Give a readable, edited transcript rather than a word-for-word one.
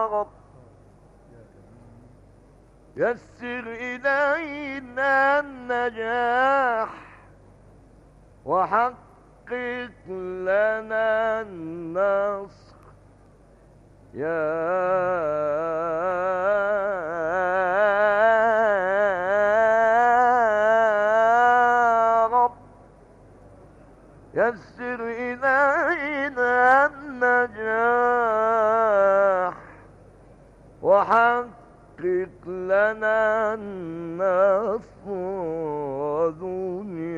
رب يسر إلينا النجاح وحقق لنا النصر يا رب يسر إلينا النجاح وحقق لنا النصر ودنيا